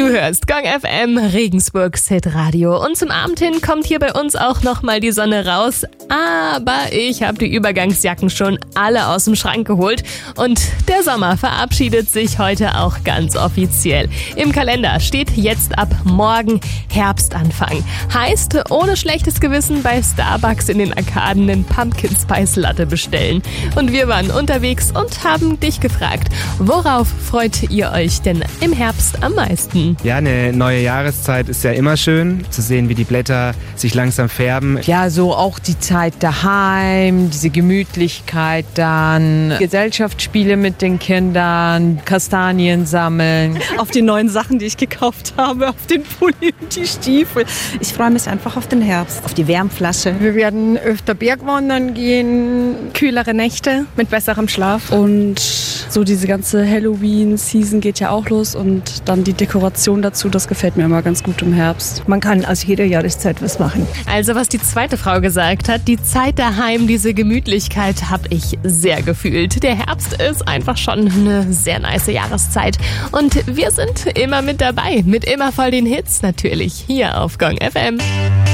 hörst Gong FM, Regensburgs Hitradio. Und zum Abend hin kommt hier bei uns auch nochmal die Sonne raus. Aber ich habe die Übergangsjacken schon alle aus dem Schrank geholt. Und der Sommer verabschiedet sich heute auch ganz offiziell. Im Kalender steht jetzt ab morgen Herbstanfang. Heißt, ohne schlechtes Gewissen bei Starbucks in den Arkaden einen Pumpkin Spice Latte bestellen. Und wir waren unterwegs und haben dich gefragt, worauf freut ihr euch denn im Herbst am meisten? Ja, eine neue Jahreszeit ist ja immer schön, zu sehen, wie die Blätter sich langsam färben. Ja, so auch die Zeit daheim, diese Gemütlichkeit dann, Gesellschaftsspiele mit den Kindern, Kastanien sammeln. Auf die neuen Sachen, die ich gekauft habe, auf den Pulli und die Stiefel. Ich freue mich einfach auf den Herbst, auf die Wärmflasche. Wir werden öfter Bergwandern gehen, kühlere Nächte mit besserem Schlaf. Und so diese ganze Halloween-Season geht ja auch los und dann die Dekoration dazu, das gefällt mir immer ganz gut im Herbst. Man kann aus jeder Jahreszeit was machen. Also was die zweite Frau gesagt hat, die Zeit daheim, diese Gemütlichkeit habe ich sehr gefühlt. Der Herbst ist einfach schon eine sehr nice Jahreszeit. Und wir sind immer mit dabei, mit immer voll den Hits natürlich, hier auf Gong FM.